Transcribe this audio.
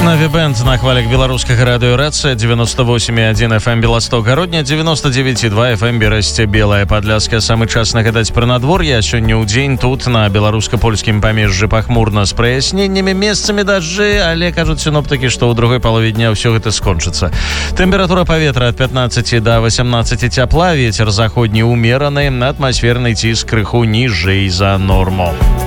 Навібенд на хвалях беларускага радыёрацыя 98,1 FM Беласток-Гародня, 99,2 FM Берасце Белая Падляска. Самы час нагадаць пра надвор'е. Сёння ў дзень тут на беларуска-польскім памежжы пахмурна з праясненнямі, месцамі дажджы, але кажуць сіноптыкі, што ў другой палове дня ўсё гэта скончыцца. Тэмпература паветра ад 15 да 18 цяпла, вецер заходні ўмераны, атмасферны ціск крыху ніжэй за норму.